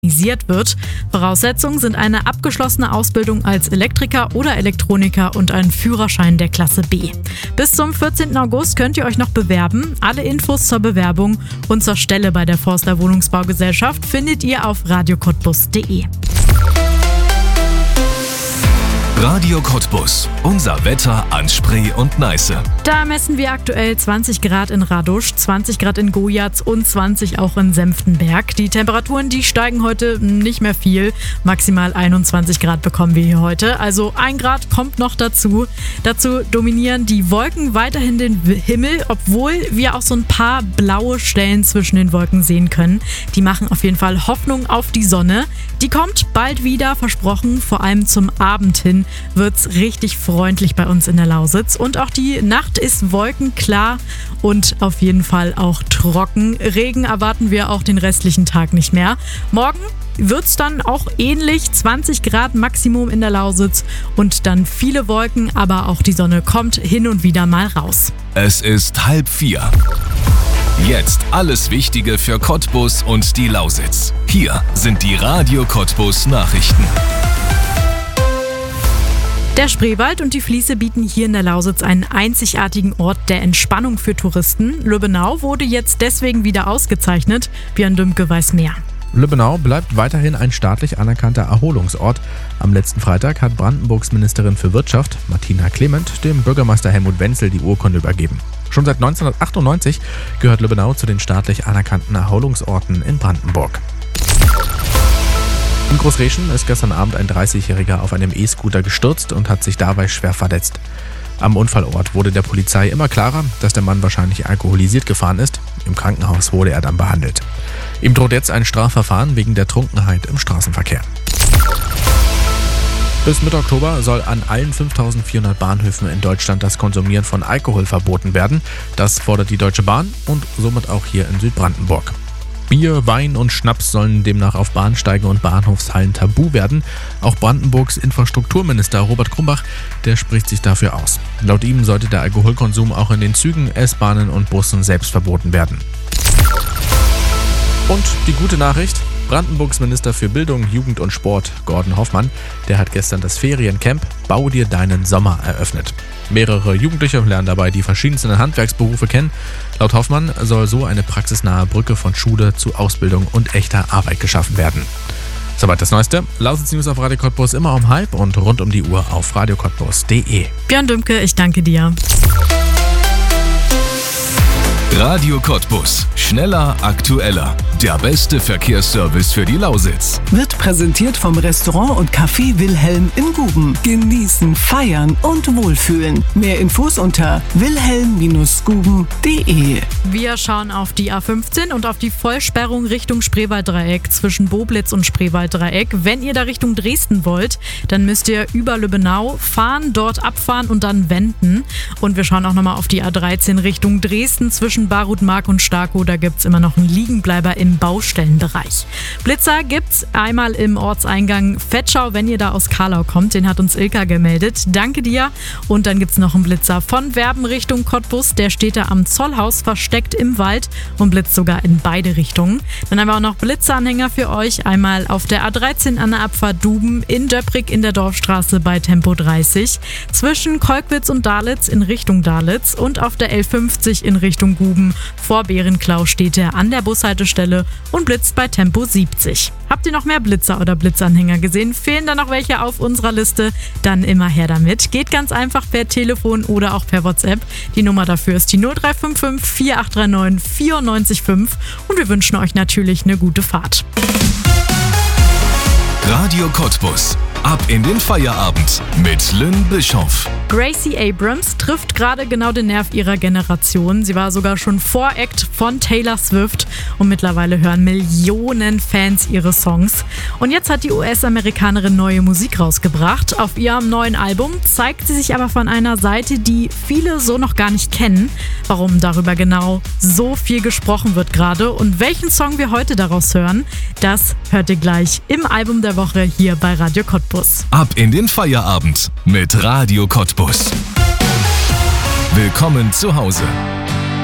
wird. Voraussetzungen sind eine abgeschlossene Ausbildung als Elektriker oder Elektroniker und ein Führerschein der Klasse B. Bis zum 14. August könnt ihr euch noch bewerben. Alle Infos zur Bewerbung und zur Stelle bei der Forstler Wohnungsbaugesellschaft findet ihr auf radiocottbus.de. Radio Cottbus. Unser Wetter an Spree und Neiße. Da messen wir aktuell 20 Grad in Radusch, 20 Grad in Gojaz und 20 auch in Senftenberg. Die Temperaturen, die steigen heute nicht mehr viel. Maximal 21 Grad bekommen wir hier heute. Also 1 Grad kommt noch dazu. Dazu dominieren die Wolken weiterhin den Himmel, obwohl wir auch so ein paar blaue Stellen zwischen den Wolken sehen können. Die machen auf jeden Fall Hoffnung auf die Sonne. Die kommt bald wieder, versprochen, vor allem zum Abend hin wird's richtig freundlich bei uns in der Lausitz. Und auch die Nacht ist wolkenklar und auf jeden Fall auch trocken. Regen erwarten wir auch den restlichen Tag nicht mehr. Morgen wird's dann auch ähnlich, 20 Grad Maximum in der Lausitz und dann viele Wolken, aber auch die Sonne kommt hin und wieder mal raus. Es ist 3:30. Jetzt alles Wichtige für Cottbus und die Lausitz. Hier sind die Radio Cottbus Nachrichten. Der Spreewald und die Fließe bieten hier in der Lausitz einen einzigartigen Ort der Entspannung für Touristen. Lübbenau wurde jetzt deswegen wieder ausgezeichnet. Björn Dümke weiß mehr. Lübbenau bleibt weiterhin ein staatlich anerkannter Erholungsort. Am letzten Freitag hat Brandenburgs Ministerin für Wirtschaft, Martina Clement, dem Bürgermeister Helmut Wenzel die Urkunde übergeben. Schon seit 1998 gehört Lübbenau zu den staatlich anerkannten Erholungsorten in Brandenburg. In Großreschen ist gestern Abend ein 30-Jähriger auf einem E-Scooter gestürzt und hat sich dabei schwer verletzt. Am Unfallort wurde der Polizei immer klarer, dass der Mann wahrscheinlich alkoholisiert gefahren ist. Im Krankenhaus wurde er dann behandelt. Ihm droht jetzt ein Strafverfahren wegen der Trunkenheit im Straßenverkehr. Bis Mitte Oktober soll an allen 5.400 Bahnhöfen in Deutschland das Konsumieren von Alkohol verboten werden. Das fordert die Deutsche Bahn und somit auch hier in Südbrandenburg. Bier, Wein und Schnaps sollen demnach auf Bahnsteigen und Bahnhofshallen tabu werden. Auch Brandenburgs Infrastrukturminister Robert Krumbach, der spricht sich dafür aus. Laut ihm sollte der Alkoholkonsum auch in den Zügen, S-Bahnen und Bussen selbst verboten werden. Und die gute Nachricht: Brandenburgs Minister für Bildung, Jugend und Sport, Gordon Hoffmann, der hat gestern das Feriencamp Bau dir deinen Sommer eröffnet. Mehrere Jugendliche lernen dabei die verschiedensten Handwerksberufe kennen. Laut Hoffmann soll so eine praxisnahe Brücke von Schule zu Ausbildung und echter Arbeit geschaffen werden. Soweit das Neueste. Lausitz News auf Radio Cottbus immer um 12:30 und rund um die Uhr auf radiocottbus.de. Björn Dümke, ich danke dir. Radio Cottbus. Schneller, aktueller. Der beste Verkehrsservice für die Lausitz. Wird präsentiert vom Restaurant und Café Wilhelm in Guben. Genießen, feiern und wohlfühlen. Mehr Infos unter wilhelm-guben.de. Wir schauen auf die A15 und auf die Vollsperrung Richtung Spreewalddreieck zwischen Boblitz und Spreewalddreieck. Wenn ihr da Richtung Dresden wollt, dann müsst ihr über Lübbenau fahren, dort abfahren und dann wenden. Und wir schauen auch nochmal auf die A13 Richtung Dresden zwischen Barutmark und Starkow. Da gibt es immer noch einen Liegenbleiber im Baustellenbereich. Blitzer gibt's einmal im Ortseingang Vetschau, wenn ihr da aus Karlau kommt. Den hat uns Ilka gemeldet. Danke dir. Und dann gibt's noch einen Blitzer von Werben Richtung Cottbus. Der steht da am Zollhaus versteckt im Wald und blitzt sogar in beide Richtungen. Dann haben wir auch noch Blitzeranhänger für euch. Einmal auf der A13 an der Abfahrt Duben, in Döprig in der Dorfstraße bei Tempo 30, zwischen Kolkwitz und Dalitz in Richtung Dalitz und auf der L50 in Richtung Guben. Vor Bärenklau steht er an der Bushaltestelle und blitzt bei Tempo 70. Habt ihr noch mehr Blitzer oder Blitzanhänger gesehen? Fehlen da noch welche auf unserer Liste? Dann immer her damit. Geht ganz einfach per Telefon oder auch per WhatsApp. Die Nummer dafür ist die 0355 4839 94,5 und wir wünschen euch natürlich eine gute Fahrt. Radio Cottbus. Ab in den Feierabend mit Lynn Bischoff. Gracie Abrams trifft gerade genau den Nerv ihrer Generation. Sie war sogar schon Voract von Taylor Swift und mittlerweile hören Millionen Fans ihre Songs. Und jetzt hat die US-Amerikanerin neue Musik rausgebracht. Auf ihrem neuen Album zeigt sie sich aber von einer Seite, die viele so noch gar nicht kennen. Warum darüber genau so viel gesprochen wird gerade und welchen Song wir heute daraus hören, das hört ihr gleich im Album der Woche hier bei Radio Cottbus. Ab in den Feierabend mit Radio Cottbus. Willkommen zu Hause.